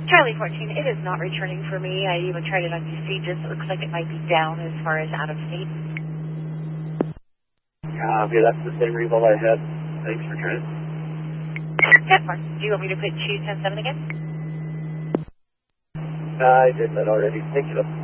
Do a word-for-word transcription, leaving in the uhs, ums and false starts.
Charlie fourteen, it is not returning for me. I even tried it on U C, just looks like it might be down as far as out of state. Copy, that's the same result I had. Thanks for trying. ten four, do you want me to put two ten seven again? I did that already. Thank you.